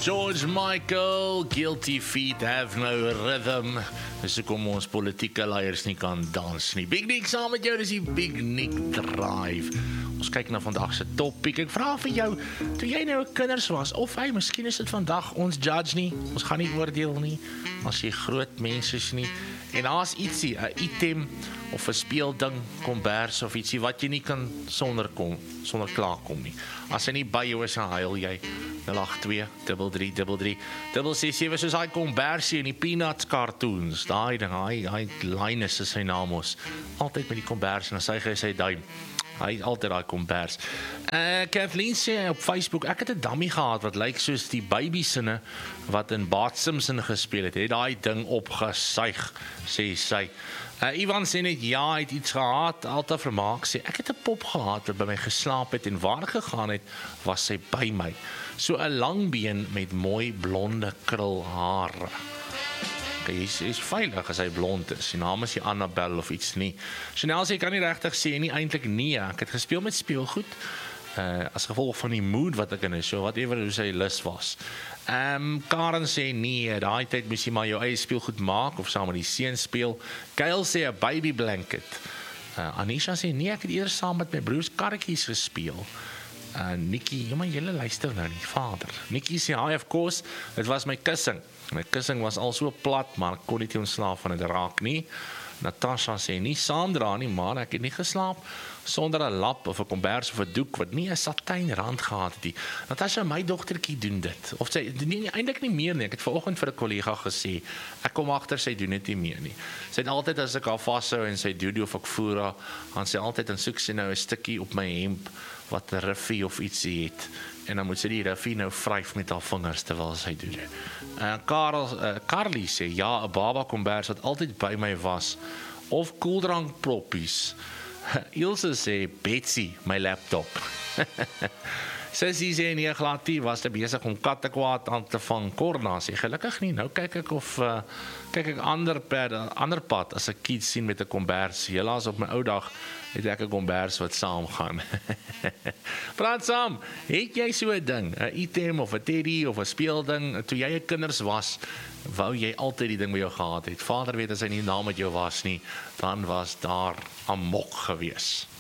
George Michael, guilty feet have no rhythm. Dis hoekom ons politieke leiers nie kan dans nie. Big Nick saam met jou, dis die Big Nick Drive. Ons kyk na vandag se topic. Ek vra vir jou, toe jy nou kinders was, of miskien is dit vandag, ons judge nie, ons gaan nie oordeel nie, as jy groot mens is nie. En daar's ietsie, 'n item of 'n speelding, kombers of ietsie wat jy nie kan sonder klaarkom nie. As hy nie by jou is, dan huil jy. 082-33-33-667 soos hy kombersie in die Peanuts cartoons. Daai ding, hy Linus is sy naam ons. Altyd met die kombers en dan sy sy duim. Hy het altyd daai kombers. Kathleen sê op Facebook, ek het 'n dummy gehad wat lyk soos die babysinne wat in Bart Simpson gespeel het. Het daai ding opgesuig, sê sy. Ivan sê net, ja, hy het iets gehad, altyd vermaak, sê, ek het 'n pop gehad wat by my geslaap het en waar gegaan het, was sy by my. So 'n lang been met mooi blonde krulhare. Hy is veilig as hy blond is. Sy naam is die Annabelle of iets nie. Chanel sê, ek kan nie regtig sê nie, eintlik nie. Ek het gespeel met speelgoed, as gevolg van die mood wat ek in is, so whatever hoe sy lus was. Karen sê, nee, daai tyd moes jy maar jou eie speelgoed maak, of saam met die seun speel. Kyle sê, 'n baby blanket. Anisha sê, nee, ek het eerder saam met my broers karretjies gespeel. Nikki, maar julle luister nou nie, vader. Nikki sê, hi, of course, dit was my kussing. My kussing was al so plat, maar ek kon nie ontslaap van dit raak nie. Natasha sê, nie saamdra nie, maar ek het nie geslaap sonder 'n lap of 'n kombers of 'n doek wat nie 'n satijnrand gehad het nie. Natasha, my dogtertjie doen dit. Of sy nee, eintlik nie meer nie. Ek het vanoggend vir 'n kollega gesê, ek kom agter sy doen dit nie meer nie. Sy het altyd as ek haar vashou en sy doodoo of ek voer haar, gaan sy altyd en soek sy nou 'n stukkie op my hemp wat 'n riffie of ietsie het. En dan moet sy die riffie nou vryf met haar vingers terwyl sy doen dit. Carly sê, ja, 'n baba kombers wat altyd by my was, of koeldrankproppies. Ilse sê, Betsy, my laptop. Sissy sê, nee, glad nie, was te besig om katte kwaad aan te vang. Corna sê, gelukkig nie, nou kyk ek ander pad as ek kids sien met 'n kombers. Helaas op my ou dag het ek 'n kombers wat saam gaan. Praat saam, het jy so 'n ding, 'n item of 'n teddy of 'n speelding, toe jy 'n kinders was, wou jy altyd die ding by jou gehad het? Vader weet as hy nie naam met jou was nie, dan was daar amok gewees.